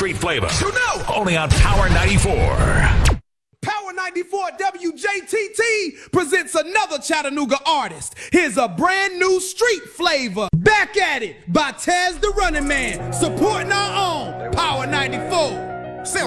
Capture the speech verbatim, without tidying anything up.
street flavor. You know. Only on Power ninety-four. Power ninety-four W J T T presents another Chattanooga artist. Here's a brand new street flavor. Back at It by Taz the Running Man. Supporting our own Power ninety-four.